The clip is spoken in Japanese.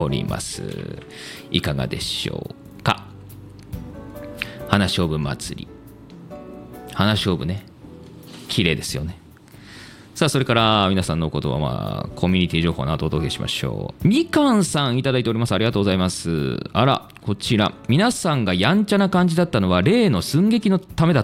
おります。いかがでしょうか。花菖蒲祭り、花菖蒲ね、綺麗ですよね。さあ、それから皆さんのことはコミュニティ情報の後お届けしましょう。みかんさんいただいております。ありがとうございます。あら、こちら皆さんがやんちゃな感じだったのは例の寸劇のためだ